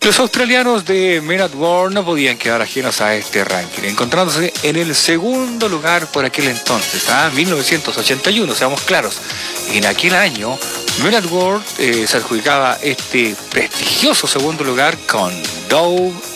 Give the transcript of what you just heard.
Los australianos de Men at Work no podían quedar ajenos a este ranking, encontrándose en el segundo lugar por aquel entonces, 1981, seamos claros. En aquel año, Men at Work se adjudicaba este prestigioso segundo lugar con Dove